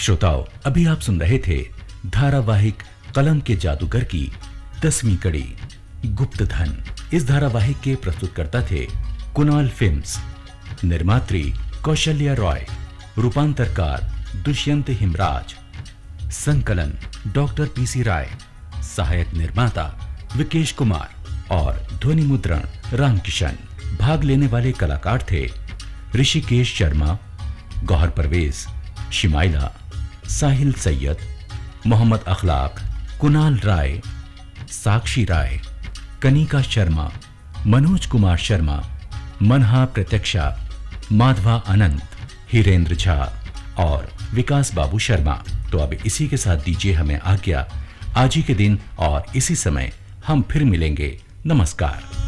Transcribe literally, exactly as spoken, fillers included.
श्रोताओं, अभी आप सुन रहे थे धारावाहिक कलम के जादूगर की दसवीं कड़ी गुप्तधन। इस धारावाहिक के प्रस्तुतकर्ता थे कुणाल फिल्म्स, निर्मात्री कौशल्या रॉय, रूपांतरकार दुष्यंत हिमराज, संकलन डॉक्टर पीसी राय, सहायक निर्माता विकेश कुमार और ध्वनि मुद्रण रामकिशन। भाग लेने वाले कलाकार थे ऋषिकेश शर्मा, गौहर परवेज, शिमाइला, साहिल सैयद, मोहम्मद अखलाक, कुणाल राय, साक्षी राय, कनिका शर्मा, मनोज कुमार शर्मा, मनहा प्रत्यक्षा, माधवा अनंत, हिरेंद्र झा और विकास बाबू शर्मा। तो अब इसी के साथ दीजिए हमें आज्ञा। आज ही के दिन और इसी समय हम फिर मिलेंगे। नमस्कार।